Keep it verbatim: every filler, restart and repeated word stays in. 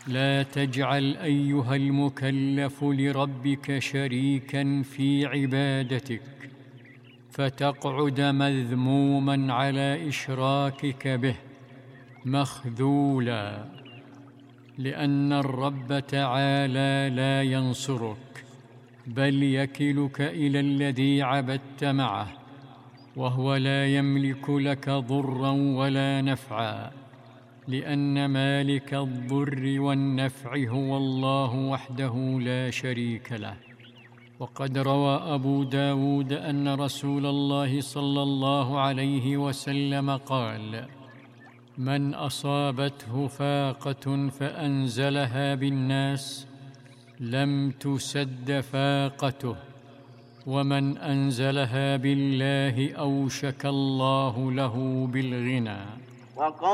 لا تجعل أيها المكلف لربك شريكا في عبادتك فتقعد مذموما على إشراكك به مخذولا، لأن الرب تعالى لا ينصرك بل يكلك إلى الذي عبدت معه، وهو لا يملك لك ضرا ولا نفعا، لأن مالك الضر والنفع هو الله وحده لا شريك له. وقد روى أبو داود أن رسول الله صلى الله عليه وسلم قال: من أصابته فاقة فأنزلها بالناس لم تسد فاقته، ومن أنزلها بالله أوشك الله له بالغنى.